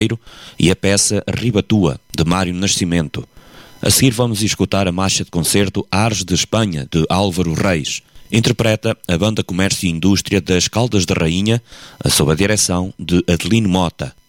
e a peça Ribatua, de Mário Nascimento. A seguir vamos escutar a marcha de concerto Ares de Espanha, de Álvaro Reis. Interpreta a Banda Comércio e Indústria das Caldas da Rainha, sob a direção de Adelino Mota.